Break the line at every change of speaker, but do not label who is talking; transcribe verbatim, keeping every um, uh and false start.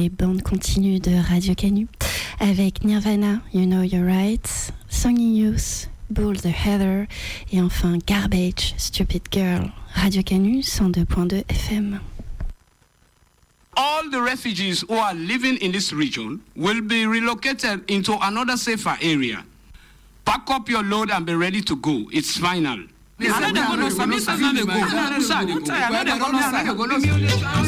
les bandes continues de Radio Canu avec Nirvana, You Know You're Right, Song in Youth, Bull the Heather et enfin Garbage, Stupid Girl. Radio Canu cent deux point deux F M.
All the refugees who are living in this region will be relocated into another safer area. Pack up your load and be ready to go. It's final.